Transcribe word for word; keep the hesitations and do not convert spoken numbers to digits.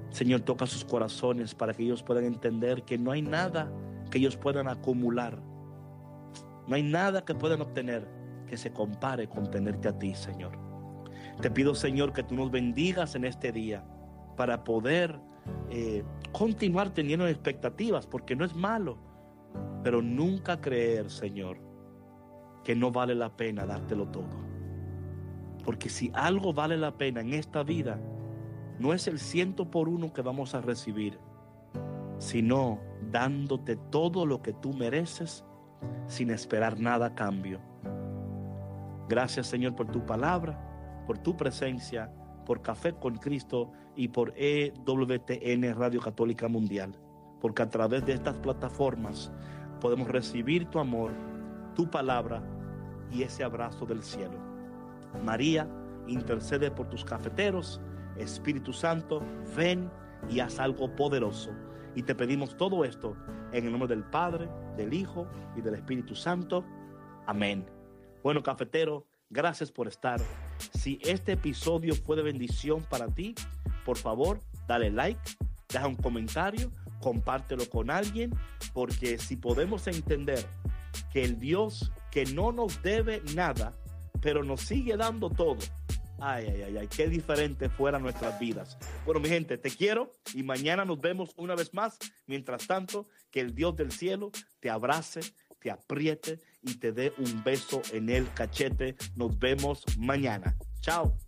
Señor, toca sus corazones para que ellos puedan entender que no hay nada que ellos puedan acumular. No hay nada que puedan obtener que se compare con tenerte a ti, Señor. Te pido, Señor, que tú nos bendigas en este día para poder eh, continuar teniendo expectativas, porque no es malo, pero nunca creer, Señor, que no vale la pena dártelo todo. Porque si algo vale la pena en esta vida, no es el ciento por uno que vamos a recibir, sino dándote todo lo que tú mereces sin esperar nada a cambio. Gracias, Señor, por tu palabra, por tu presencia, por Café con Cristo y por E W T N Radio Católica Mundial, porque a través de estas plataformas podemos recibir tu amor, tu palabra y ese abrazo del cielo. María, intercede por tus cafeteros. Espíritu Santo, ven y haz algo poderoso. Y te pedimos todo esto en el nombre del Padre, del Hijo y del Espíritu Santo. Amén. Bueno, cafetero, gracias por estar. Si este episodio fue de bendición para ti, por favor, dale like, deja un comentario, compártelo con alguien, porque si podemos entender que el Dios que no nos debe nada, pero nos sigue dando todo, ay, ay, ay, ay, qué diferente fueran nuestras vidas. Bueno, mi gente, te quiero y mañana nos vemos una vez más. Mientras tanto, que el Dios del cielo te abrace, te apriete y te dé un beso en el cachete. Nos vemos mañana. Chao.